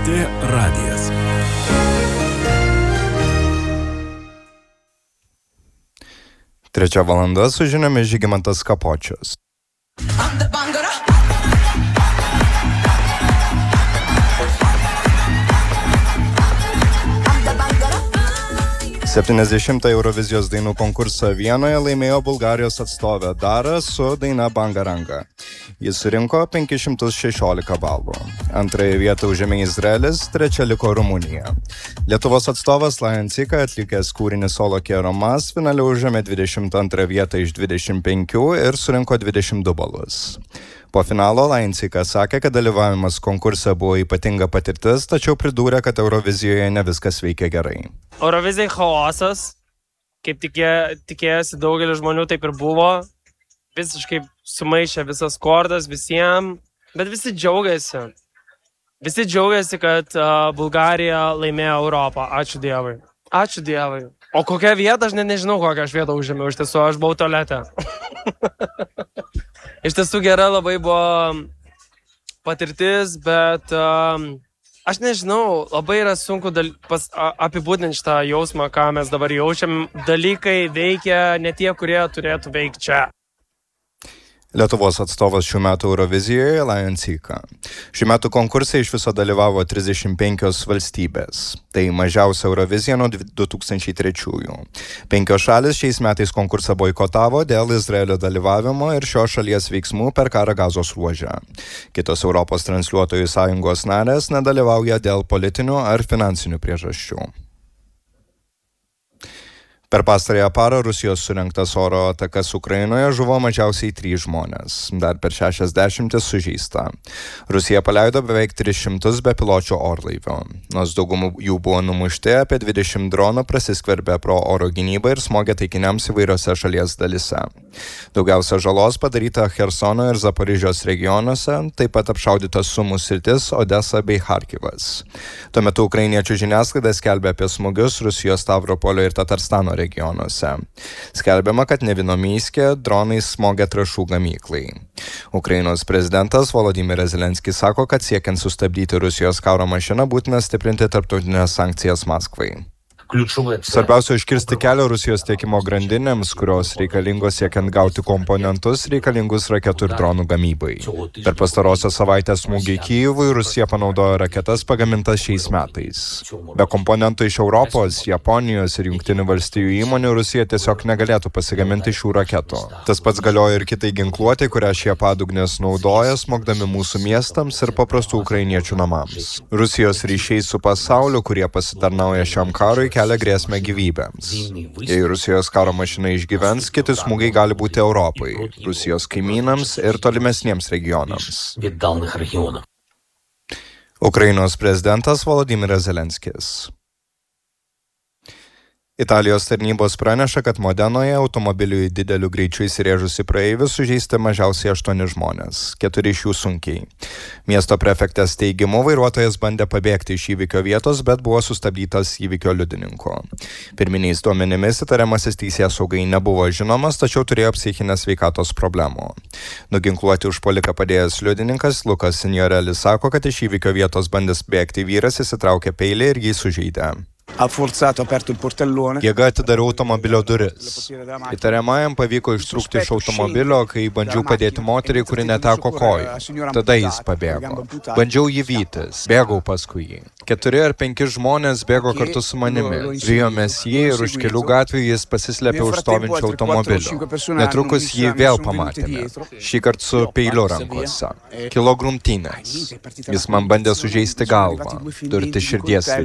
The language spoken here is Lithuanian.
LRT radijas. Trečia valanda su žiniomis Žygimantas Kapočius. 70 Eurovizijos dainų konkursą Vienoje laimėjo Bulgarijos atstovė Dara su daina Banga Ranga. Jis surinko 516 balų. Antrąją vietą užėmė Izraelis, trečia liko Rumunija. Lietuvos atstovas Lion Cika, atlikęs kūrinį Solo Quiero Más, finale užėmė 22 vietą iš 25 ir surinko 22 balus. Po finalo Lion Cika sakė, kad dalyvavimas konkurse buvo ypatinga patirtis, tačiau pridūrė, kad Eurovizijoje ne viskas veikia gerai. Eurovizija chaosas, kaip tikėjosi daugelis žmonių, taip ir buvo. Visiškai sumaišė visas kordas visiems, bet visi džiaugiasi. Visi džiaugiasi, kad Bulgarija laimėjo Europą. Ačiū Dievui. Ačiū Dievui. O kokią vietą, aš nežinau, kokią aš vietą užėmiau. Iš tiesų, aš buvau tualete. Iš tiesų gera labai buvo patirtis, bet aš nežinau, labai yra sunku apibūdinti šitą jausmą, ką mes dabar jaučiam. Dalykai veikia ne tie, kurie turėtų veikti čia. Lietuvos atstovas šių metų Eurovizijoje Lion Cika. Šių metų konkurse iš viso dalyvavo 35 valstybės. Tai mažiausia Eurovizija nuo 2003. 5 šalis šiais metais konkursą boikotavo dėl Izraelio dalyvavimo ir šios šalies veiksmų per karą Gazos ruože. Kitos Europos transliuotojų sąjungos narės nedalyvauja dėl politinių ar finansinių priežasčių. Per pastarąją parą Rusijos surengtas oro atakas Ukrainoje žuvo mažiausiai 3 žmonės, dar per 60 sužeista. Rusija paleido beveik 300 bepiločių orlaivių. Nors daugumų jų buvo numušti, apie 20 dronų prasiskverbė pro oro gynybą ir smogė taikiniams įvairiose šalies dalise. Daugiausia žalos padaryta Chersono ir Zaporižės regionuose, taip pat apšaudytas Sumų sritis, Odesa bei Charkivas. Tuo metu ukrainiečių žiniasklaida skelbė apie smūgius Rusijos Stavropolio ir Tatarstano regionuose. Skelbiama, kad Nevinomyske dronai smogė trąšų gamyklai. Ukrainos prezidentas Volodymyras Zelenskis sako, kad siekiant sustabdyti Rusijos karo mašiną būtina stiprinti tarptautinės sankcijas Maskvai. Svarbiausia užkirsti kelią Rusijos tiekimo grandinėms, kurios reikalingos siekiant gauti komponentus reikalingus raketų ir dronų gamybai. Per pastarosios savaitės smūgį Kyjivui Rusija panaudojo raketas pagamintas šiais metais. Be komponentų iš Europos, Japonijos ir Jungtinių valstijų įmonių Rusija tiesiog negalėtų pasigaminti šių raketų. Tas pats galioja ir kitai ginkluotei, kurią šie padugnės naudoja, smogdami mūsų miestams ir paprastų ukrainiečių namams. Rusijos ryšiai su pasauliu, kurie pasitarnauja šiam karui, kelia grėsmę gyvybėms. Jei Rusijos karo mašina išgyvens, kiti smūgiai gali būti Europai, Rusijos kaimynams ir tolimesniems regionams. Ukrainos prezidentas Volodymyras Zelenskis. Italijos tarnybos praneša, kad Modenoje automobiliui dideliu greičiu įsirėžusi praeivių sužeisti mažiausiai 8 žmonės, 4 iš jų sunkiai. Miesto prefektės teigimu vairuotojas bandė pabėgti iš įvykio vietos, bet buvo sustabdytas įvykio liudininko. Pirminiais duomenimis įtariamasis teisėsaugai nebuvo žinomas, tačiau turėjo psichinės sveikatos problemų. Nuginkluoti užpuoliką padėjęs liudininkas Lukas Signorelis sako, kad iš įvykio vietos bandęs bėgti vyras įsitraukė peilį ir jį sužeidė. Jėga atidarė automobilio duris. Įtariamajam pavyko ištrūkti iš automobilio, kai bandžiau padėti moteriai, kuri neteko kojų. Tada jis pabėgo. Bandžiau jį vytis, bėgau paskui jį. 4 ar 5 žmonės bėgo kartu su manimi. Vijomės jį ir už kelių gatvių jis pasislėpė už stovinčio automobilio. Netrukus jį vėl pamatėme. Šįkart su peiliu rankose. Kilo grumtynės. Jis man bandė sužeisti galvą, durti širdies